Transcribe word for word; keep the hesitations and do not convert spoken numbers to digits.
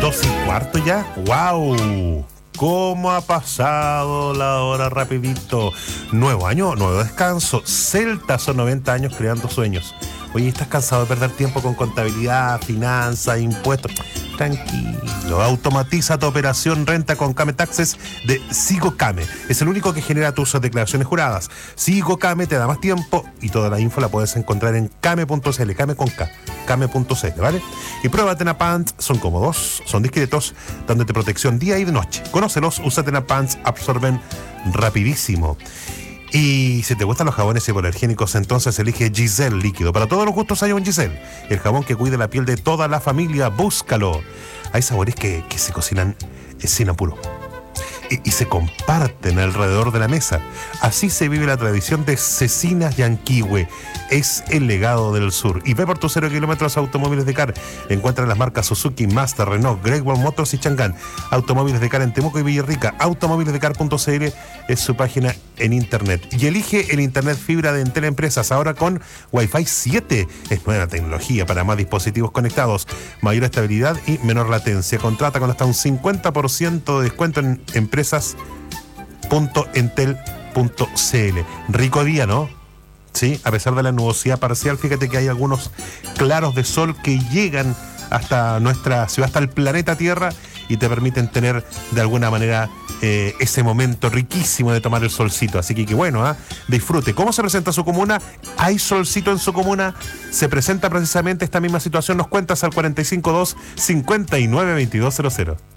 Dos y cuarto ya. ¡Wow! ¿Cómo ha pasado la hora rapidito? Nuevo año, nuevo descanso. Celta son noventa años creando sueños. Oye, ¿estás cansado de perder tiempo con contabilidad, finanzas, impuestos? Tranquilo, automatiza tu operación renta con Came Taxes de SigoCame. Es el único que genera tus declaraciones juradas. SigoCame te da más tiempo y toda la info la puedes encontrar en came punto c l, Came con K, came punto c l, ¿vale? Y prueba Tenapants, son cómodos, son discretos, dándote protección día y de noche. Conócelos, usa Tenapants, absorben rapidísimo. Y si te gustan los jabones hipoalergénicos, entonces elige Giselle líquido. Para todos los gustos hay un Giselle, el jabón que cuida la piel de toda la familia. Búscalo. Hay sabores que, que se cocinan sin apuro y, y se comparten alrededor de la mesa. Así se vive la tradición de Cecinas Yanquihue. Es el legado del sur. Y ve por tus cero kilómetros Automóviles de Car. Encuentra las marcas Suzuki, Mazda, Renault, Great Wall Motors y Chang'an. Automóviles de Car en Temuco y Villarrica. automóviles de car punto c l es su página en internet. Y elige el internet fibra de Entel Empresas, ahora con Wi-Fi siete. Es nueva tecnología para más dispositivos conectados, mayor estabilidad y menor latencia. Contrata con hasta un cincuenta por ciento de descuento en empresas punto entel punto c l. Rico día, ¿no? Sí, a pesar de la nubosidad parcial, fíjate que hay algunos claros de sol que llegan hasta nuestra ciudad, hasta el planeta Tierra, y te permiten tener de alguna manera eh, ese momento riquísimo de tomar el solcito. Así que, que bueno, ¿eh? Disfrute. ¿Cómo se presenta su comuna? ¿Hay solcito en su comuna? Se presenta precisamente esta misma situación. Nos cuentas al cuarenta y cinco dos, cincuenta y nueve, veintidós cero cero.